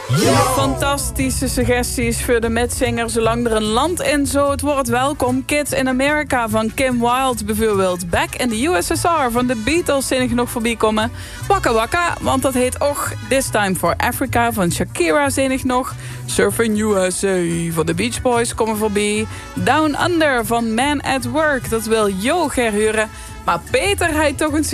Fantastische suggesties voor de metzingers zolang er een land in zo het woord welkom. Kids in America van Kim Wilde bijvoorbeeld. Back in the USSR van de Beatles zinnig nog voorbij komen. Waka Waka, want dat heet och. This Time for Africa van Shakira zinnig nog. Surfing USA van de Beach Boys komen voorbij. Down Under van Man at Work, dat wil Jo gerhuren. Maar Peter, hij toch een